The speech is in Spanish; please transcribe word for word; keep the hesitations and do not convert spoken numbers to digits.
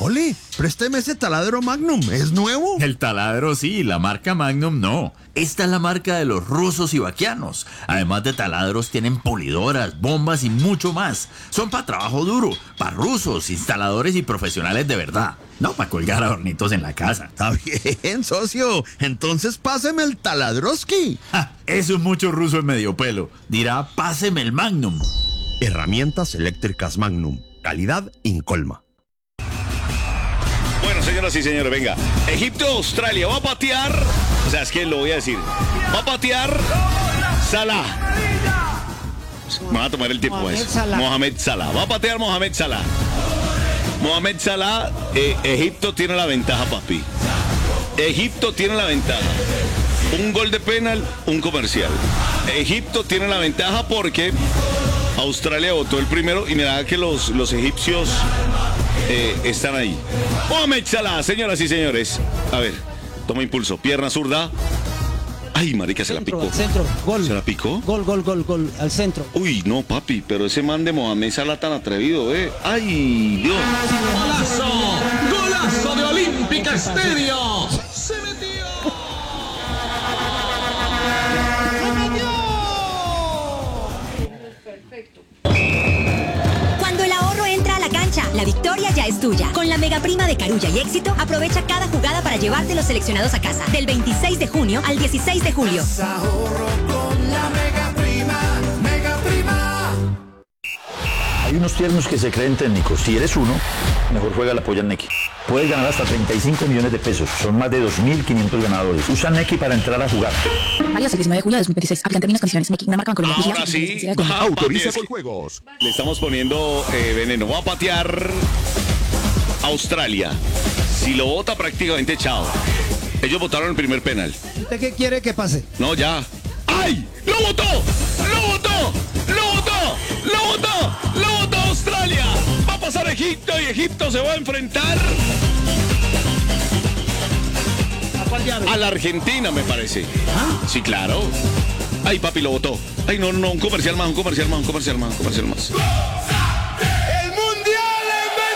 Ole, présteme ese taladro Magnum, ¿es nuevo? El taladro sí, la marca Magnum no. Esta es la marca de los rusos y vaquianos. Además de taladros, tienen pulidoras, bombas y mucho más. Son para trabajo duro, para rusos, instaladores y profesionales de verdad. No para colgar adornitos en la casa. Está bien, socio. Entonces páseme el taladroski. Ja, eso es mucho ruso en medio pelo. Dirá, páseme el Magnum. Herramientas eléctricas Magnum. Calidad incolma. Bueno, señoras y señores, venga. Egipto-Australia va a patear. O sea, es que lo voy a decir. Va a patear Salah. Me va a tomar el tiempo Mohamed eso. Salah. Mohamed Salah. Va a patear Mohamed Salah. Mohamed Salah, eh, Egipto tiene la ventaja, papi. Egipto tiene la ventaja. Un gol de penal, un comercial. Egipto tiene la ventaja porque Australia votó el primero y mira que los, los egipcios eh, están ahí. Mohamed Salah, señoras y señores. A ver, toma impulso. Pierna zurda. Ay, marica, se la Centro, picó. al centro, gol. ¿Se la picó? Gol, gol, gol, gol, al centro. Uy, no, papi, pero ese man de Mohamed Salah tan atrevido, ¿eh? ¡Ay, Dios! ¡Golazo! ¡Golazo de Olímpica Estéreo! ¡Se metió! Cuando el ahorro entra a la cancha, la victoria ya es tuya. Con la mega prima de Carulla y Éxito, aprovecha cada jugada para llevarte los seleccionados a casa. Del veintiséis de junio al dieciséis de julio. Ahorro con la mega prima, mega prima. Hay unos tiernos que se creen técnicos. Si eres uno, mejor juega la polla Neki. Puedes ganar hasta treinta y cinco millones de pesos. Son más de dos mil quinientos ganadores. Usa Neki para entrar a jugar. Válido hasta el diecinueve de julio de dos mil veintiséis. Aplican términos y condiciones. Neki, una marca en Colombia. Ahora sí, va a Autoriza patear. con juegos. Le estamos poniendo eh, veneno. Va a patear Australia. Si lo vota prácticamente, chao. Ellos votaron el primer penal. ¿Usted qué quiere que pase? No, ya. ¡Ay! ¡Lo votó! ¡Lo votó! ¡Lo votó! ¡Lo votó! ¡Lo votó Australia! Va a pasar Egipto y Egipto se va a enfrentar ¿A cuál llave? a la Argentina, me parece. Sí, claro. Ay, papi, lo votó. Ay, no, no, un comercial más, un comercial más, un comercial más, un comercial más.